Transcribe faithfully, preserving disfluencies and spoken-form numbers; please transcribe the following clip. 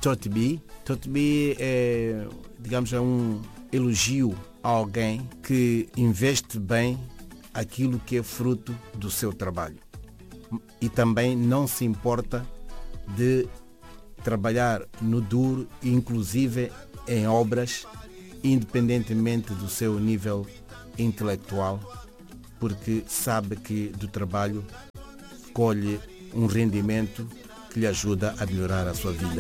Totbi. Totbi é, digamos, é um elogio a alguém que investe bem aquilo que é fruto do seu trabalho. E também não se importa de trabalhar no duro, inclusive em obras, independentemente do seu nível intelectual, porque sabe que do trabalho colhe um rendimento que lhe ajuda a melhorar a sua vida.